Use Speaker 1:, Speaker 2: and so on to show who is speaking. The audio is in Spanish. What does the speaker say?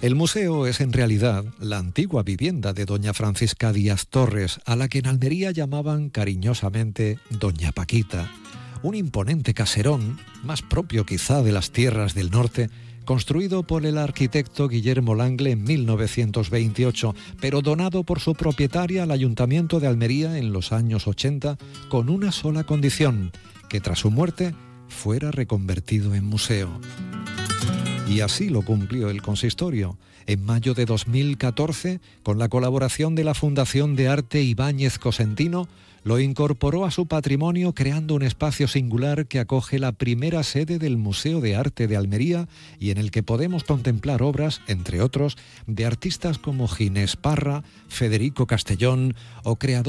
Speaker 1: El museo es en realidad la antigua vivienda de doña Francisca Díaz Torres, a la que en Almería llamaban cariñosamente doña Paquita, un imponente caserón, más propio quizá de las tierras del norte, construido por el arquitecto Guillermo Langle en 1928, pero donado por su propietaria al Ayuntamiento de Almería en los años 80, con una sola condición: que tras su muerte fuera reconvertido en museo. Y así lo cumplió el consistorio. En mayo de 2014, con la colaboración de la Fundación de Arte Ibáñez Cosentino, lo incorporó a su patrimonio creando un espacio singular que acoge la primera sede del Museo de Arte de Almería y en el que podemos contemplar obras, entre otros, de artistas como Ginés Parra, Federico Castellón o creadores